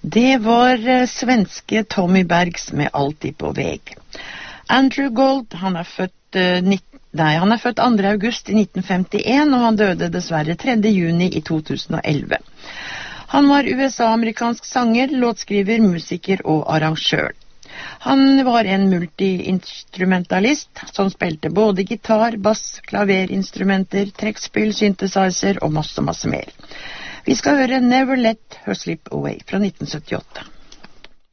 Det var svenske Tommy Bergs med Alltid på väg. Andrew Gold, han er født 2. august i 1951, og han døde dessverre 3. juni i 2011. Han var USA-amerikansk sanger, låtskriver, musiker og arrangør. Han var en multi-instrumentalist som spilte både gitar, bass, klaverinstrumenter, trekkspill, synthesizer og masse mer. Vi skal høre Never Let Her Slip Away fra 1978.